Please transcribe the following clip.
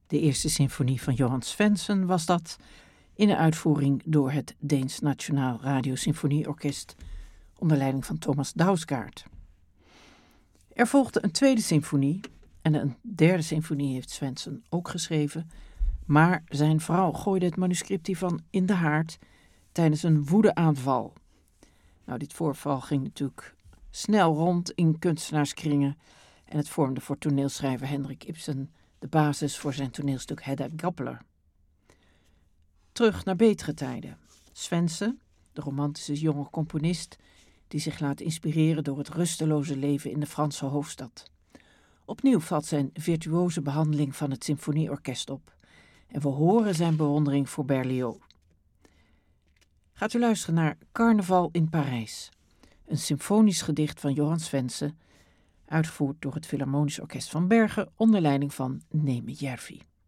De eerste symfonie van Johan Svensson was dat, in een uitvoering door het Deens Nationaal Radiosymfonieorkest onder leiding van Thomas Dausgaard. Er volgde een tweede symfonie en een derde symfonie heeft Svensson ook geschreven, maar zijn vrouw gooide het manuscript hiervan in de haard tijdens een woedeaanval. Nou, dit voorval ging natuurlijk snel rond in kunstenaarskringen en het vormde voor toneelschrijver Henrik Ibsen de basis voor zijn toneelstuk Hedda Gabler. Terug naar betere tijden. Svensson, de romantische jonge componist die zich laat inspireren door het rusteloze leven in de Franse hoofdstad. Opnieuw valt zijn virtuoze behandeling van het symfonieorkest op en we horen zijn bewondering voor Berlioz. Gaat u luisteren naar Carnaval in Parijs, een symfonisch gedicht van Johan Svensson, uitgevoerd door het Philharmonisch Orkest van Bergen onder leiding van Neeme Järvi.